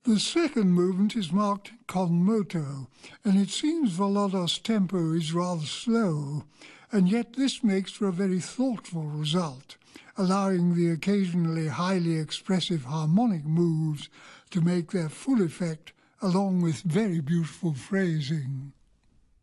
The second movement is marked con moto, and it seems Volodya's tempo is rather slow, and yet this makes for a very thoughtful result, allowing the occasionally highly expressive harmonic moves to make their full effect along with very beautiful phrasing.